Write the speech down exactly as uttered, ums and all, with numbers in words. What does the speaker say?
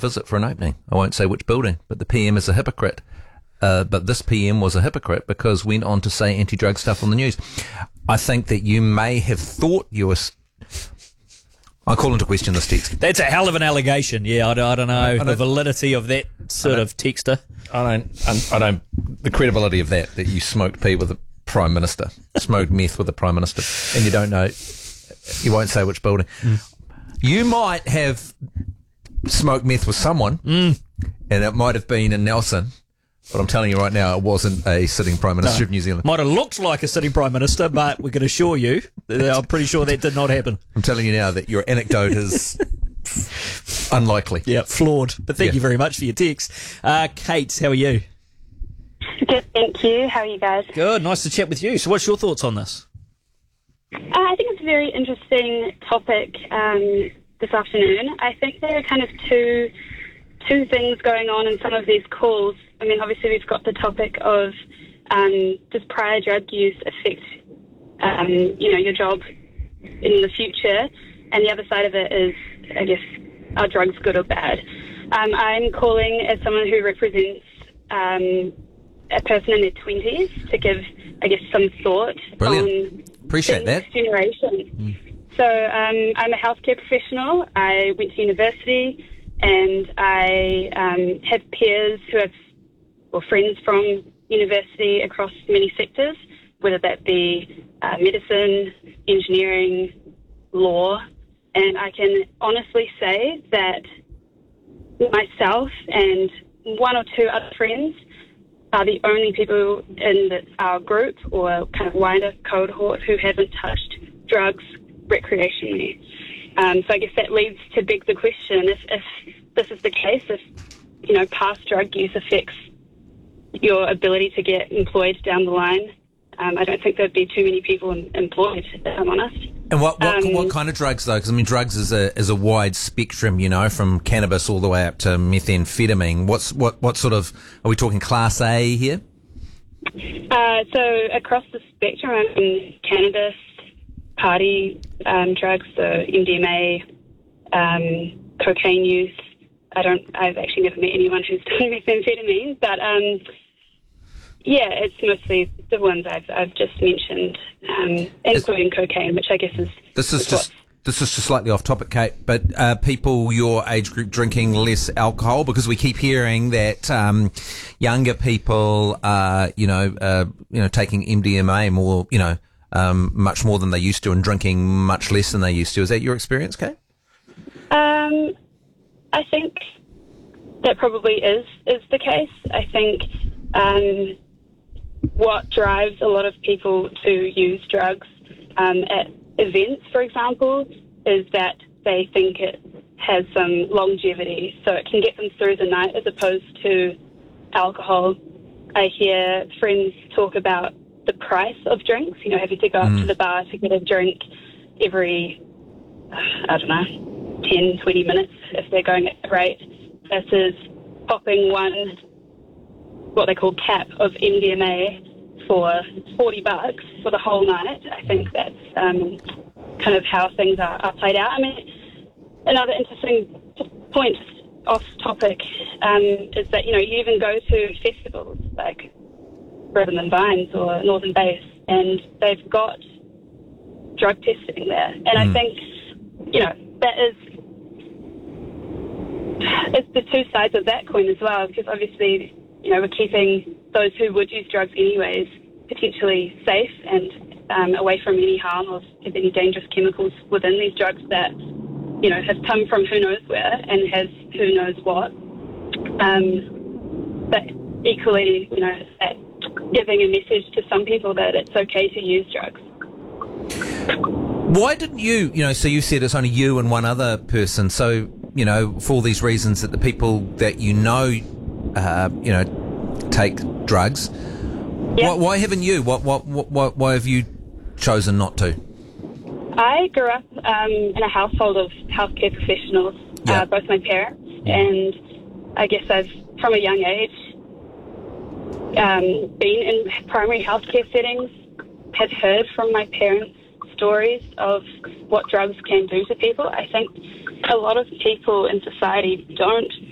visit for an opening. I won't say which building, but the P M is a hypocrite. Uh, but this P M was a hypocrite because went on to say anti-drug stuff on the news. I think that you may have thought you were... I call into question this text. That's a hell of an allegation. Yeah, I, don't- I don't know I don't- the validity of that sort of texter. I don't, I don't, the credibility of that, that you smoked pee with the Prime Minister, smoked meth with the Prime Minister, and you don't know, you won't say which building. Mm. You might have smoked meth with someone, mm. and it might have been in Nelson, but I'm telling you right now, it wasn't a sitting Prime Minister no. of New Zealand. Might have looked like a sitting Prime Minister, but we can assure you, that I'm pretty sure that did not happen. I'm telling you now that your anecdote is unlikely. Yeah, flawed. But thank yeah. you very much for your text. Uh, Kate, how are you? Good, thank you. How are you guys? Good, nice to chat with you. So what's your thoughts on this? Uh, I think it's a very interesting topic um, this afternoon. I think there are kind of two two things going on in some of these calls. I mean, obviously we've got the topic of um, does prior drug use affect, um, you know, your job in the future? And the other side of it is, I guess, are drugs good or bad? Um, I'm calling as someone who represents um, a person in their twenties to give, I guess, some thought Brilliant. on Appreciate that. generation. Mm. So um, I'm a healthcare professional. I went to university and I um, have peers who have, or friends from university across many sectors, whether that be uh, medicine, engineering, law. And I can honestly say that myself and one or two other friends are the only people in the, our group or kind of wider cohort who haven't touched drugs recreationally. Um, so I guess that leads to beg the question, if, if this is the case, if, you know, past drug use affects your ability to get employed down the line, um, I don't think there'd be too many people em- employed, if I'm honest. And what what, Um, what kind of drugs, though? Because, I mean, drugs is a is a wide spectrum, you know, from cannabis all the way up to methamphetamine. What's what, what sort of, are we talking Class A here? Uh, so across the spectrum, I mean, cannabis, party um, drugs, so M D M A, um, cocaine use. I don't. I've actually never met anyone who's done methamphetamine, but um, yeah, it's mostly the ones I've I've just mentioned, um, including it's, cocaine, which I guess is. This is, is just. This is just slightly off topic, Kate, but uh, people your age group drinking less alcohol? Because we keep hearing that um, younger people are, you know, uh, you know, taking M D M A more, you know, um, much more than they used to, and drinking much less than they used to. Is that your experience, Kate? Um, I think that probably is is the case. I think um, what drives a lot of people to use drugs um, at events, for example, is that they think it has some longevity, so it can get them through the night as opposed to alcohol. I hear friends talk about the price of drinks, you know, having to go up mm. to the bar to get a drink every, I don't know, ten, twenty minutes if they're going at the rate, versus popping one, what they call cap of M D M A for forty bucks for the whole night. I think that's um, kind of how things are, are played out. I mean, another interesting point off topic um, is that, you know, you even go to festivals like Rhythm and Vines or Northern Bass, and they've got drug testing there. And mm. I think, you know, that is, it's the two sides of that coin as well, because obviously, you know, we're keeping those who would use drugs anyways potentially safe and um, away from any harm of any dangerous chemicals within these drugs that, you know, have come from who knows where and has who knows what. Um, but equally, you know, that giving a message to some people that it's okay to use drugs. Why didn't you, you know, so you said it's only you and one other person, so, you know, for all these reasons that the people that you know, uh, you know, take drugs, Yep. why, why haven't you? What, what, what, why have you chosen not to? I grew up um, in a household of healthcare professionals, Yep. uh, both my parents, and I guess I've, from a young age, um, been in primary healthcare settings, have heard from my parents stories of what drugs can do to people. I think a lot of people in society don't